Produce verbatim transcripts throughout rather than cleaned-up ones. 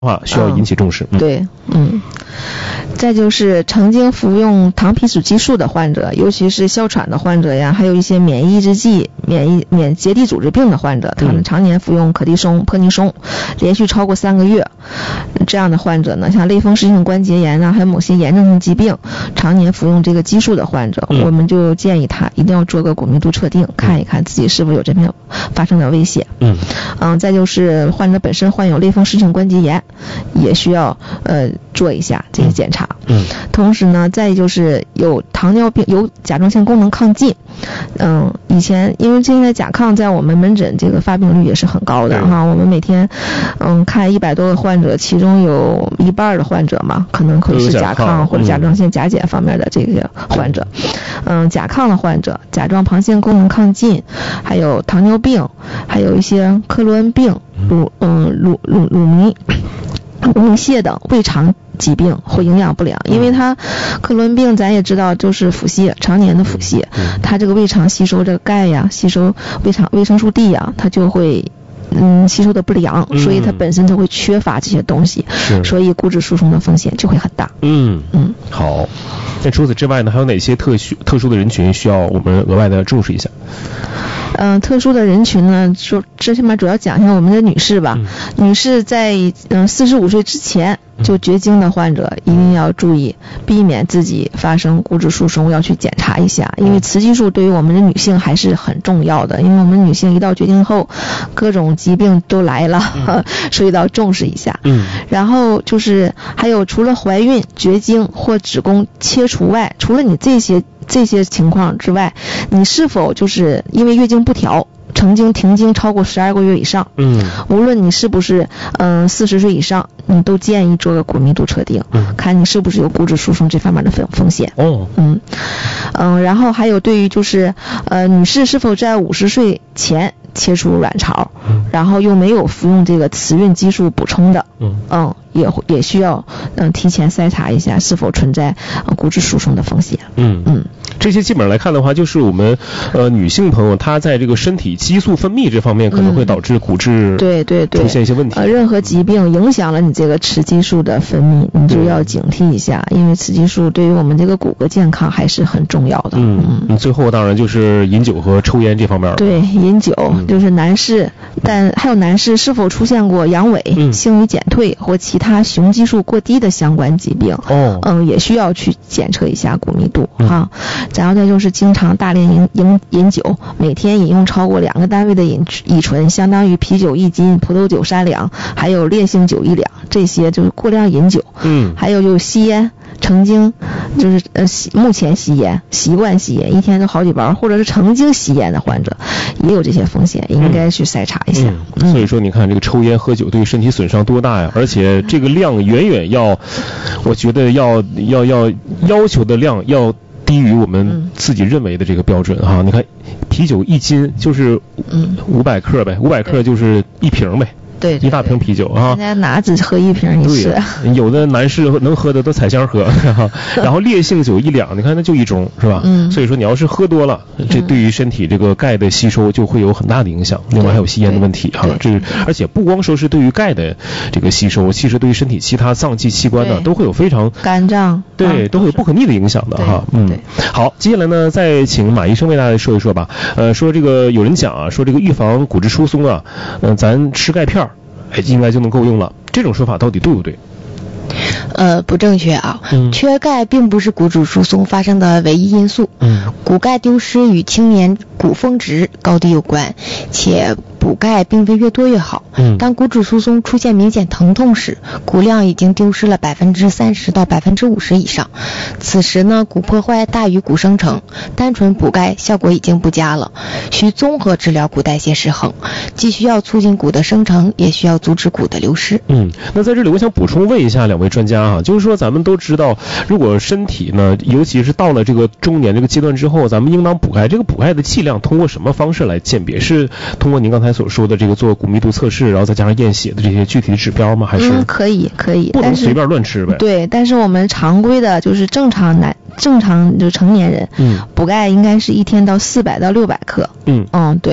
话需要引起重视。 嗯、对，嗯。再就是曾经服用糖皮质激素的患者，尤其是哮喘的患者呀，还有一些免疫抑制剂、免疫免结缔组织病的患者，他们常年服用可的松、泼尼松，连续超过三个月，这样的患者呢，像类风湿性关节炎啊，还有某些炎症性疾病，常年服用这个激素的患者，嗯、我们就建议他一定要做个骨密度测定，看一看自己是否有这边发生的危险。嗯，嗯，再就是患者本身患有类风湿性关节炎，也需要呃做一下这些检查。嗯，同时呢，再就是有糖尿病、有甲状腺功能亢进。嗯，以前因为现在甲亢在我们门诊这个发病率也是很高的哈，我们每天嗯看一百多个患者，其中有一半的患者嘛，可能会是甲亢或者甲状腺甲减方面的这些患者。嗯，甲亢的患者、甲状旁腺功能亢进，还有糖尿病，还有一些克罗恩病、乳嗯乳乳乳糜乳糜泻等胃肠疾病或营养不良，因为它克罗恩病咱也知道就是腹泻，常年的腹泻，它这个胃肠吸收这个钙呀，吸收胃肠维生素 D 呀，它就会嗯吸收的不良，所以它本身就会缺乏这些东西，所以骨质疏松的风险就会很大。嗯嗯，好。那除此之外呢，还有哪些特殊特殊的人群需要我们额外的重视一下？ 嗯、呃，特殊的人群呢，说这下面主要讲一下我们的女士吧。嗯、女士在嗯四十五岁之前就绝经的患者，一定要注意避免自己发生骨质疏松，要去检查一下，因为雌激素对于我们的女性还是很重要的，因为我们女性一到绝经后，各种疾病都来了，嗯、所以要重视一下。嗯。然后就是还有除了怀孕、绝经或子宫切除外，除了你这些这些情况之外，你是否就是因为月经不调曾经停经超过十二个月以上，嗯，无论你是不是嗯四十岁以上，你都建议做个骨密度测定，嗯，看你是不是有骨质疏松这方面的风风险。哦，嗯嗯，然后还有对于就是呃女士是否在五十岁前切除卵巢，嗯，然后又没有服用这个雌孕激素补充的，嗯嗯，也也需要嗯提前筛查一下是否存在、呃、骨质疏松的风险。嗯嗯，这些基本上来看的话，就是我们呃女性朋友她在这个身体激素分泌这方面可能会导致骨质、嗯、对对对出现一些问题。 呃，任何疾病影响了你这个雌激素的分泌，你就要警惕一下，因为雌激素对于我们这个骨骼健康还是很重要的。 嗯嗯，最后当然就是饮酒和抽烟这方面了。 对，饮酒、嗯、就是男士，但还有男士是否出现过阳痿、嗯、性欲减退或其他雄激素过低的相关疾病。哦，嗯，也需要去检测一下骨密度、嗯、哈。然后再就是经常大量饮饮饮酒，每天饮用超过两个单位的饮乙醇，相当于啤酒一斤，葡萄酒三两，还有烈性酒一两，这些就是过量饮酒。嗯，还有就是吸烟，曾经就是呃目前吸烟，习惯吸烟，一天都好几包，或者是曾经吸烟的患者也有这些风险，应该去筛查一下。 嗯嗯、所以说你看这个抽烟喝酒对身体损伤多大呀，而且这个量远远要我觉得要要要要求的量要低于我们自己认为的这个标准哈、啊。你看啤酒一斤就是五百克呗，五百克就是一瓶呗。对，一大瓶啤酒啊！ 现在哪只喝一瓶一次？ 对，有的男士能喝的都采香喝，然后烈性酒一两，你看那就一盅是吧？嗯。所以说你要是喝多了，这对于身体这个钙的吸收就会有很大的影响。另外还有吸烟的问题哈，这而且不光说是对于钙的这个吸收，其实对于身体其他脏器器官呢都会有非常肝脏对都会有不可逆的影响的哈。嗯。好，接下来呢再请马医生为大家说一说吧。呃，说这个有人讲啊，说这个预防骨质疏松啊，嗯、呃，咱吃钙片哎，应该就能够用了。这种说法到底对不对？ 呃，不正确啊。嗯、缺钙并不是骨质疏松发生的唯一因素。嗯，骨钙丢失与青年骨峰值高低有关，且补钙并非越多越好。嗯，当骨质疏松出现明显疼痛时，骨量已经丢失了百分之三十到百分之五十以上。此时呢，骨破坏大于骨生成，单纯补钙效果已经不佳了，需综合治疗骨代谢失衡，既需要促进骨的生成，也需要阻止骨的流失。 嗯，那在这里我想补充问一下两位专家啊，就是说咱们都知道，如果身体呢，尤其是到了这个中年这个阶段之后，咱们应当补钙，这个补钙的剂量通过什么方式来鉴别？是通过您刚才所说的这个做骨密度测试，然后再加上验血的这些具体的指标吗？还是、 嗯、可以可以， 不能随便乱吃呗？ 对，但是我们常规的就是正常男正常就是成年人，嗯，补钙应该是一天到四百到六百克。嗯嗯，对。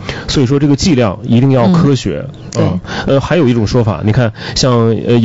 所以说这个剂量一定要科学。 嗯、对。 呃，还有一种说法，你看像呃。